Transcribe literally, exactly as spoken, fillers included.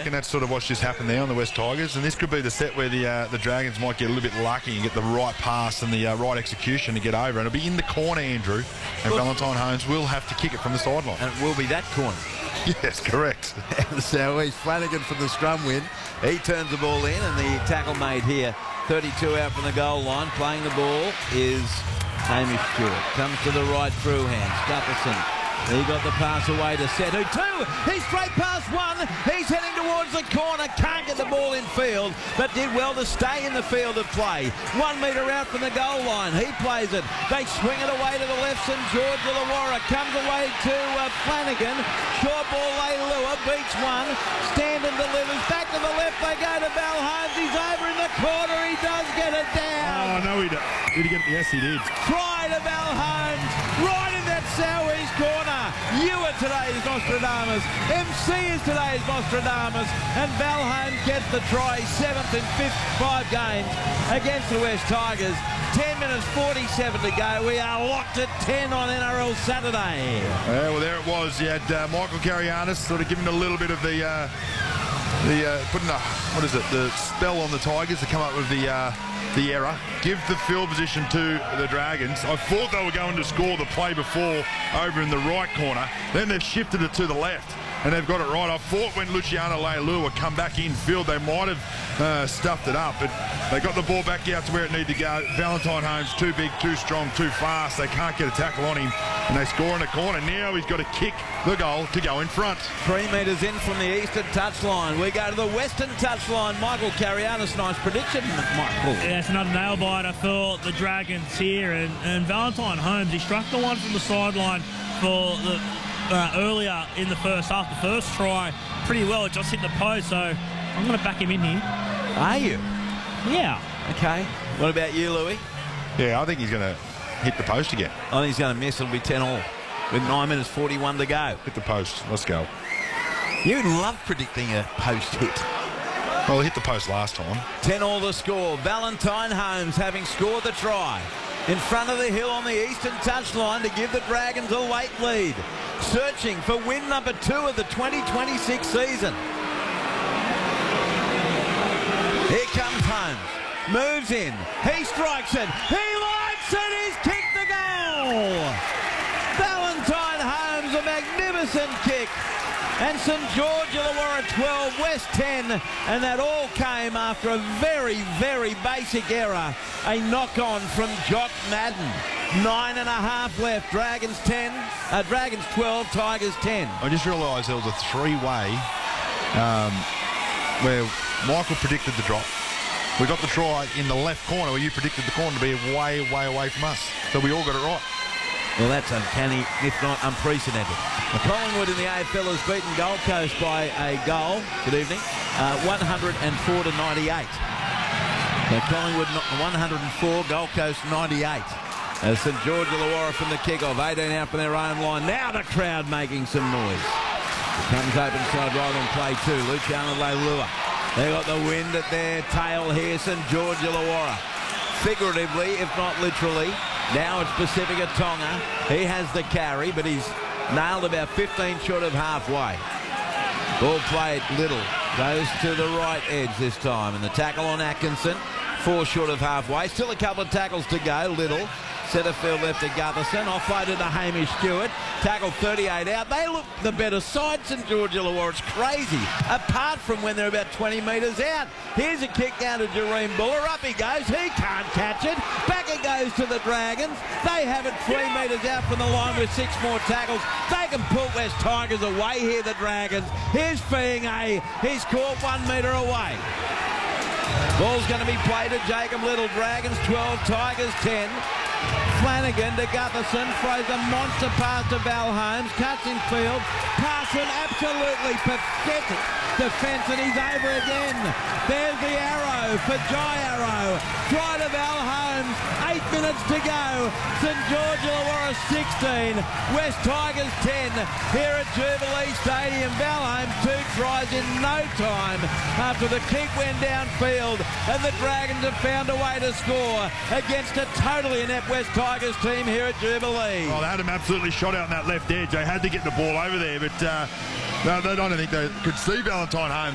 reckon that's sort of what's just happened there on the West Tigers, and this could be the set where the uh, the Dragons might get a little bit lucky and get the right pass and the uh, right execution to get over. And it'll be in the corner, Andrew, and well, Valentine Holmes will have to kick it from the sideline. And it will be that corner. Yes, correct. So he's Flanagan for the scrum win. He turns the ball in, and the tackle made here, thirty-two out from the goal line. Playing the ball is Hamish Stewart. Comes to the right through hands. Gutherson. He got the pass away to Setu. Two. He's straight past one. He's heading towards the corner. Can't get the ball in field, but did well to stay in the field of play. One metre out from the goal line. He plays it. They swing it away to the left. St George Illawarra comes away to uh, Flanagan. Short ball, Leilua beats one. Standen delivers. Back to the left. They go to Val Holmes. He's over in the corner. He does get it down. Oh, no, he did. Did he get it? Yes, he did. Try to Val Holmes. Right in that southeast corner. You are today's Nostradamus. M C is today's Nostradamus. And Val Holmes gets the try. Seventh and fifth, five games against the West Tigers. ten minutes forty-seven to go. We are locked at ten on N R L Saturday. Yeah, well, there it was. You had uh, Michael Carianis sort of giving a little bit of the, uh, the uh, putting a, what is it, the spell on the Tigers to come up with the, uh, the error. Give the field position to the Dragons. I thought they were going to score the play before over in the right corner. Then they've shifted it to the left, and they've got it right. I thought when Luciano Leilua come back in field, they might have uh, stuffed it up, but they got the ball back out to where it needed to go. Valentine Holmes, too big, too strong, too fast. They can't get a tackle on him, and they score in the corner. Now he's got to kick the goal to go in front. Three metres in from the eastern touchline. We go to the western touchline. Michael Carianis, nice prediction, Michael. Yeah, it's another nail biter for the Dragons here, and, and Valentine Holmes, he struck the one from the sideline for the uh, earlier in the first half. The first try pretty well. It just hit the post, so I'm going to back him in here. Are you? Yeah. Okay. What about you, Louis? Yeah, I think he's going to hit the post again. I think he's going to miss. It'll be ten all with nine minutes forty-one to go. Hit the post. Let's go. You love predicting a post hit. Well, he hit the post last time. ten all the score. Valentine Holmes having scored the try in front of the hill on the eastern touchline to give the Dragons a late lead. Searching for win number two of the twenty twenty-six season. Here comes Holmes. Moves in. He strikes it. He lights it. He's kicked the goal. Valentine Holmes, a magnificent kick. And St George Illawarra twelve, West ten, and that all came after a very, very basic error. A knock-on from Jock Madden. Nine and a half left. Dragons ten, uh, Dragons twelve, Tigers ten. I just realised there was a three-way um, where Michael predicted the drop. We got the try in the left corner where you predicted the corner to be way, way away from us. So we all got it right. Well, that's uncanny, if not unprecedented. Collingwood in the A F L has beaten Gold Coast by a goal. Good evening. Uh, one hundred four to ninety-eight. So Collingwood one hundred four, Gold Coast ninety-eight. As St George Illawarra from the kickoff, eighteen out from their own line. Now the crowd making some noise. It comes open side right on play two. Luciano Leilua. They got the wind at their tail here, St George Illawarra. Figuratively, if not literally. Now it's Pacifica Tonga. He has the carry, but he's nailed about fifteen short of halfway. Ball played Little. Goes to the right edge this time. And the tackle on Atkinson. Four short of halfway. Still a couple of tackles to go. Little. Centrefield left to Gutherson. Offloaded to Hamish Stewart. Tackle thirty-eight out. They look the better side, St George Illawarra. It's crazy. Apart from when they're about twenty metres out. Here's a kick down to Jareem Buller. Up he goes. He can't catch it. Back it goes to the Dragons. They have it three metres out from the line with six more tackles. They can pull West Tigers away here, the Dragons. Here's Fiinga. He's caught one metre away. Ball's going to be played to Jacob Little. Dragons twelve, Tigers ten. Flanagan to Gutherson, throws a monster pass to Val Holmes, cuts in field, Carson absolutely pathetic defence, and he's over again. There's the arrow for Jai Arrow, try to Val Holmes, eight minutes to go, St George Illawarra sixteen, West Tigers ten, here at Jubilee Stadium. Val Holmes two tries in no time after the kick went downfield, and the Dragons have found a way to score against a totally inept West Tigers team here at Jubilee. Oh, they had him absolutely shot out on that left edge. They had to get the ball over there, but uh, no, I don't think they could see Valentine Holmes